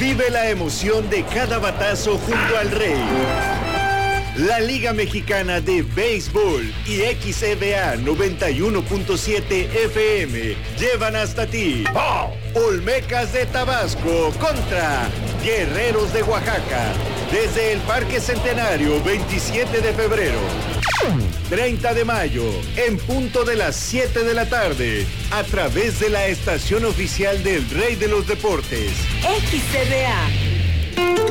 Vive la emoción de cada batazo junto al Rey. La Liga Mexicana de Béisbol y XEBA 91.7 FM llevan hasta ti Olmecas de Tabasco contra Guerreros de Oaxaca. Desde el Parque Centenario, 27 de febrero. 30 de mayo, en punto de las 7 de la tarde, a través de la estación oficial del Rey de los Deportes. XCDA